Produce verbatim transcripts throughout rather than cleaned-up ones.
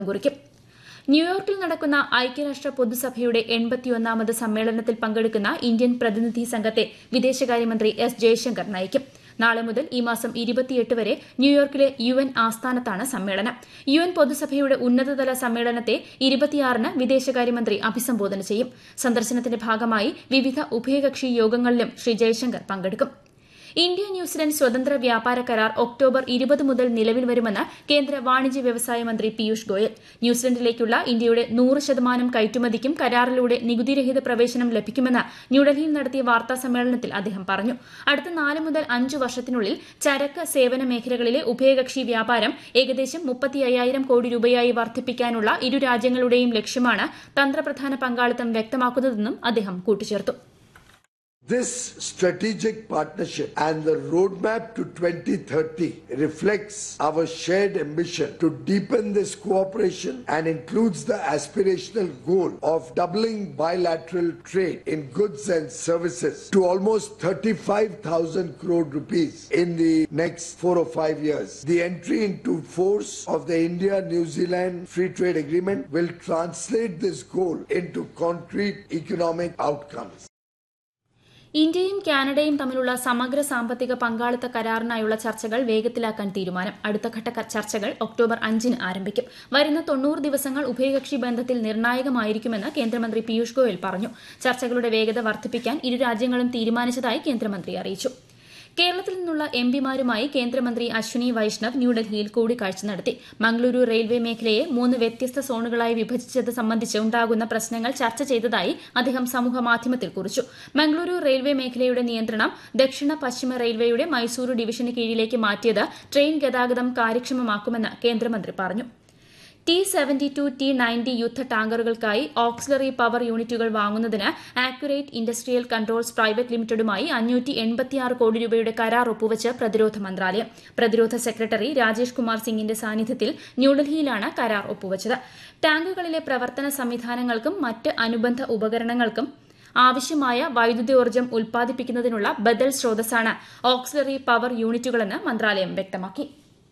കുറിക്കും. ന്യൂയോർക്കിൽ നടക്കുന്ന ഐക്യരാഷ്ട്ര പൊതുസഭയുടെ എൺപത്തിയൊന്നാമത് സമ്മേളനത്തിൽ പങ്കെടുക്കുന്ന ഇന്ത്യൻ പ്രതിനിധി സംഘത്തെ വിദേശകാര്യമന്ത്രി എസ് ജയശങ്കർ നയിക്കും. നാളെ മുതൽ ഈ മാസം ഇരുപത്തിയെട്ട് വരെ ന്യൂയോർക്കിലെ യു എൻ ആസ്ഥാനത്താണ് സമ്മേളനം. യു എൻ പൊതുസഭയുടെ ഉന്നതതല സമ്മേളനത്തെ ഇരുപത്തിയാറിന് വിദേശകാര്യമന്ത്രി അഭിസംബോധന ചെയ്യും. സന്ദർശനത്തിന്റെ ഭാഗമായി വിവിധ ഉഭയകക്ഷി യോഗങ്ങളിലും ശ്രീ ജയശങ്കർ പങ്കെടുക്കും. ഇന്ത്യ ന്യൂസിലൻഡ് സ്വതന്ത്ര വ്യാപാര കരാർ ഒക്ടോബർ ഇരുപത് മുതൽ നിലവിൽ വരുമെന്ന് കേന്ദ്ര വാണിജ്യ വ്യവസായ മന്ത്രി പീയൂഷ് ഗോയൽ. ന്യൂസിലൻഡിലേക്കുള്ള ഇന്ത്യയുടെ നൂറ് ശതമാനം കയറ്റുമതിക്കും കരാറിലൂടെ നികുതിരഹിത പ്രവേശനം ലഭിക്കുമെന്ന് ന്യൂഡൽഹിയിൽ നടത്തിയ വാർത്താ സമ്മേളനത്തിൽ അദ്ദേഹം പറഞ്ഞു. അടുത്ത നാല് മുതൽ അഞ്ച് വർഷത്തിനുള്ളിൽ ചരക്ക് സേവന മേഖലകളിലെ ഉഭയകക്ഷി വ്യാപാരം ഏകദേശം മുപ്പത്തി അയ്യായിരം കോടി രൂപയായി വർദ്ധിപ്പിക്കാനുള്ള ഇരു രാജ്യങ്ങളുടെയും ലക്ഷ്യമാണ് തന്ത്രപ്രധാന പങ്കാളിത്തം വ്യക്തമാക്കുന്നതെന്നും അദ്ദേഹം കൂട്ടിച്ചേർത്തു. This strategic partnership and the roadmap to twenty thirty reflects our shared ambition to deepen this cooperation and includes the aspirational goal of doubling bilateral trade in goods and services to almost thirty-five thousand crore rupees in the next four or five years. The entry into force of the India-New Zealand Free Trade Agreement will translate this goal into concrete economic outcomes. ഇന്ത്യയും കാനഡയും തമ്മിലുള്ള സമഗ്ര സാമ്പത്തിക പങ്കാളിത്ത കരാറിനായുള്ള ചർച്ചകൾ വേഗത്തിലാക്കാൻ തീരുമാനം. അടുത്തഘട്ട ചർച്ചകൾ October അഞ്ചിന് ആരംഭിക്കും. വരുന്ന തൊണ്ണൂറ് ദിവസങ്ങൾ ഉഭയകക്ഷി ബന്ധത്തിൽ നിർണായകമായിരിക്കുമെന്ന് കേന്ദ്രമന്ത്രി പീയൂഷ് ഗോയൽ പറഞ്ഞു. ചർച്ചകളുടെ വേഗത വർദ്ധിപ്പിക്കാൻ ഇരു രാജ്യങ്ങളും തീരുമാനിച്ചതായി കേന്ദ്രമന്ത്രി അറിയിച്ചു. കേരളത്തിൽ നിന്നുള്ള എംപിമാരുമായി കേന്ദ്രമന്ത്രി അശ്വിനി വൈഷ്ണവ് ന്യൂഡൽഹിയിൽ കൂടിക്കാഴ്ച നടത്തി. മംഗളൂരു റെയിൽവേ മേഖലയെ മൂന്ന് വ്യത്യസ്ത സോണുകളായി വിഭജിച്ചത് സംബന്ധിച്ച് ഉണ്ടാകുന്ന പ്രശ്നങ്ങൾ ചർച്ച ചെയ്തതായി അദ്ദേഹം സമൂഹമാധ്യമത്തിൽ കുറിച്ചു. മംഗളൂരു റെയിൽവേ മേഖലയുടെ നിയന്ത്രണം ദക്ഷിണ പശ്ചിമ റെയിൽവേയുടെ മൈസൂരു ഡിവിഷന് കീഴിലേക്ക് മാറ്റിയത് ട്രെയിൻ ഗതാഗതം കാര്യക്ഷമമാക്കുമെന്ന് കേന്ദ്രമന്ത്രി പറഞ്ഞു. T seventy two T ninety യുദ്ധ ടാങ്കറുകൾക്കായി ഓക്സിലറി പവർ യൂണിറ്റുകൾ വാങ്ങുന്നതിന് ആക്യുറേറ്റ് ഇൻഡസ്ട്രിയൽ കൺട്രോൾസ് പ്രൈവറ്റ് ലിമിറ്റഡുമായി അഞ്ഞൂറ്റി എൺപത്തിയാറ് കോടി രൂപയുടെ കരാർ ഒപ്പുവച്ച് പ്രതിരോധ മന്ത്രാലയം. പ്രതിരോധ സെക്രട്ടറി രാജേഷ് കുമാർ സിംഗിന്റെ സാന്നിധ്യത്തിൽ ന്യൂഡൽഹിയിലാണ് കരാർ ഒപ്പുവച്ചത്. ടാങ്കുകളിലെ പ്രവർത്തന സംവിധാനങ്ങൾക്കും മറ്റ് അനുബന്ധ ഉപകരണങ്ങൾക്കും ആവശ്യമായ വൈദ്യുതോർജ്ജം ഉൽപ്പാദിപ്പിക്കുന്നതിനുള്ള ബദൽ സ്രോതസ്സാണ് ഓക്സിലറി പവർ യൂണിറ്റുകളെന്ന് മന്ത്രാലയം വ്യക്തമാക്കി.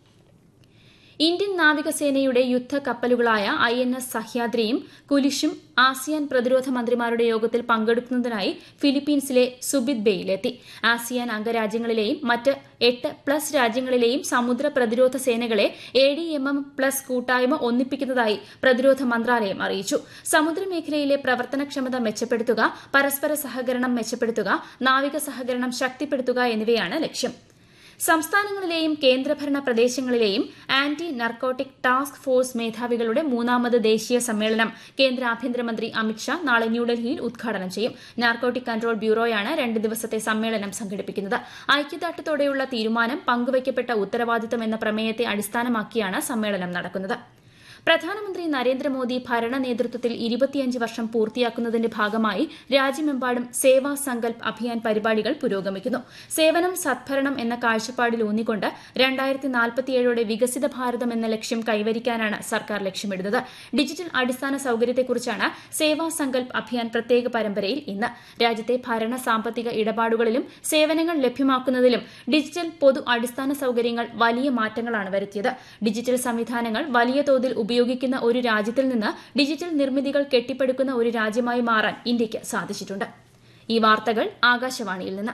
ഇന്ത്യൻ നാവികസേനയുടെ യുദ്ധ കപ്പലുകളായ ഐ എൻ എസ് സഹ്യാദ്രിയും കുലിഷും ആസിയാൻ പ്രതിരോധ മന്ത്രിമാരുടെ യോഗത്തിൽ പങ്കെടുക്കുന്നതിനായി ഫിലിപ്പീൻസിലെ സുബിത് ബേയിലെത്തി. ആസിയാൻ അംഗരാജ്യങ്ങളിലെയും മറ്റ് എട്ട് പ്ലസ് രാജ്യങ്ങളിലെയും സമുദ്ര പ്രതിരോധ സേനകളെ A D M M plus കൂട്ടായ്മ ഒന്നിപ്പിക്കുന്നതായി പ്രതിരോധ മന്ത്രാലയം അറിയിച്ചു. സമുദ്രമേഖലയിലെ പ്രവർത്തനക്ഷമത മെച്ചപ്പെടുത്തുക, പരസ്പര സഹകരണം മെച്ചപ്പെടുത്തുക, നാവിക സഹകരണം ശക്തിപ്പെടുത്തുക എന്നിവയാണ് ലക്ഷ്യം. സംസ്ഥാനങ്ങളിലെയും കേന്ദ്രഭരണ പ്രദേശങ്ങളിലെയും ആന്റി നർക്കോട്ടിക് ടാസ്ക് ഫോഴ്സ് മേധാവികളുടെ മൂന്നാമത് ദേശീയ സമ്മേളനം കേന്ദ്ര ആഭ്യന്തരമന്ത്രി അമിത്ഷാ നാളെ ന്യൂഡൽഹിയിൽ ഉദ്ഘാടനം ചെയ്യും. നാർക്കോട്ടിക് കൺട്രോൾ ബ്യൂറോയാണ് രണ്ട് ദിവസത്തെ സമ്മേളനം സംഘടിപ്പിക്കുന്നത്. ഐക്യദാർഢ്യത്തോടെയുള്ള തീരുമാനം, പങ്കുവയ്ക്കപ്പെട്ട ഉത്തരവാദിത്തം എന്ന പ്രമേയത്തെ അടിസ്ഥാനമാക്കിയാണ് സമ്മേളനം നടക്കുന്നത്. പ്രധാനമന്ത്രി നരേന്ദ്രമോദി ഭരണ നേതൃത്വത്തിൽ ഇരുപത്തിയഞ്ച് വർഷം പൂർത്തിയാക്കുന്നതിന്റെ ഭാഗമായി രാജ്യമെമ്പാടും സേവാ സങ്കൽപ് അഭിയാൻ പരിപാടികൾ പുരോഗമിക്കുന്നു. സേവനം സദ്ഭരണം എന്ന കാഴ്ചപ്പാടിലൂന്നിക്കൊണ്ട് രണ്ടായിരത്തി നാൽപ്പത്തിയേഴോടെ വികസിത ഭാരതം എന്ന ലക്ഷ്യം കൈവരിക്കാനാണ് സർക്കാർ ലക്ഷ്യമിടുന്നത്. ഡിജിറ്റൽ അടിസ്ഥാന സൌകര്യത്തെക്കുറിച്ചാണ് സേവാ സങ്കൽപ് അഭിയാൻ പ്രത്യേക പരമ്പരയിൽ ഇന്ന്. രാജ്യത്തെ ഭരണ സാമ്പത്തിക ഇടപാടുകളിലും സേവനങ്ങൾ ലഭ്യമാക്കുന്നതിലും ഡിജിറ്റൽ പൊതു അടിസ്ഥാന സൌകര്യങ്ങൾ വലിയ മാറ്റങ്ങളാണ് വരുത്തിയത്. ഡിജിറ്റൽ സംവിധാനങ്ങൾ വലിയ തോതിൽ ഉപയോഗിക്കുന്ന ഒരു രാജ്യത്തിൽ നിന്ന് ഡിജിറ്റൽ നിർമ്മിതികൾ കെട്ടിപ്പടുക്കുന്ന ഒരു രാജ്യമായി മാറാൻ ഇന്ത്യയ്ക്ക് സാധിച്ചിട്ടുണ്ട്. ഈ വാർത്തകൾ ആകാശവാണിയിൽ നിന്ന്.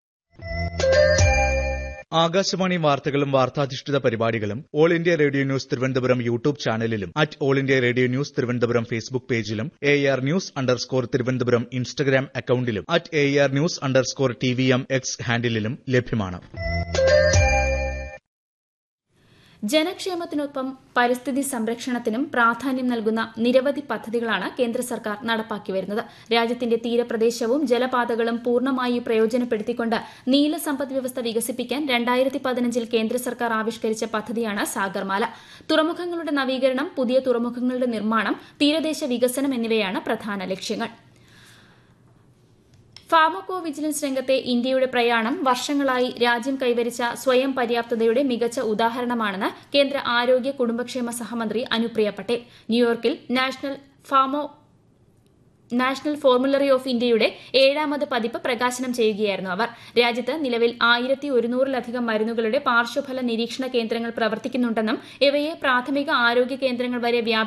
ആകാശവാണി വാർത്തകളും വാർത്താധിഷ്ഠിത പരിപാടികളും all India radio news Thiruvananthapuram YouTube ചാനലിലും at all India radio news Thiruvananthapuram Facebook പേജിലും A R news underscore Thiruvananthapuram Instagram അക്കൌണ്ടിലും at A R news underscore T V M X ഹാൻഡിലും ലഭ്യമാണ്. ജനക്ഷേമത്തിനൊപ്പം പരിസ്ഥിതി സംരക്ഷണത്തിനും പ്രാധാന്യം നൽകുന്ന നിരവധി പദ്ധതികളാണ് കേന്ദ്ര സർക്കാർ നടപ്പാക്കി വരുന്നത്. രാജ്യത്തിന്റെ തീരപ്രദേശവും ജലപാതകളും പൂർണ്ണമായി പ്രയോജനപ്പെടുത്തിക്കൊണ്ട് നീല സമ്പദ് വ്യവസ്ഥ വികസിപ്പിക്കാൻ രണ്ടായിരത്തി പതിനഞ്ചിൽ കേന്ദ്ര സർക്കാർ ആവിഷ്കരിച്ച പദ്ധതിയാണ് സാഗർമാല. തുറമുഖങ്ങളുടെ നവീകരണം, പുതിയ തുറമുഖങ്ങളുടെ നിർമ്മാണം, തീരദേശ വികസനം എന്നിവയാണ് പ്രധാന ലക്ഷ്യങ്ങൾ. ഫാർമക്കോ വിജിലൻസ് രംഗത്തെ ഇന്ത്യയുടെ പ്രയാണം വർഷങ്ങളായി രാജ്യം കൈവരിച്ച സ്വയം പര്യാപ്തതയുടെ മികച്ച ഉദാഹരണമാണെന്ന് കേന്ദ്ര ആരോഗ്യ കുടുംബക്ഷേമ സഹമന്ത്രി അനുപ്രിയ പട്ടേൽ ന്യൂയോർക്കിൽ നാഷണൽ ഫാർമോ നാഷണൽ ഫോർമുലറി ഓഫ് ഇന്ത്യയുടെ ഏഴാമത് പതിപ്പ് പ്രകാശനം ചെയ്യുകയായിരുന്നു അവർ. രാജ്യത്ത് നിലവിൽ ആയിരത്തി ഒരുന്നൂറിലധികം മരുന്നുകളുടെ പാർശ്വഫല നിരീക്ഷണ കേന്ദ്രങ്ങൾ പ്രവർത്തിക്കുന്നുണ്ടെന്നും ഇവയെ പ്രാഥമിക ആരോഗ്യ കേന്ദ്രങ്ങൾ വരെ വ്യാപിപ്പിക്കാൻ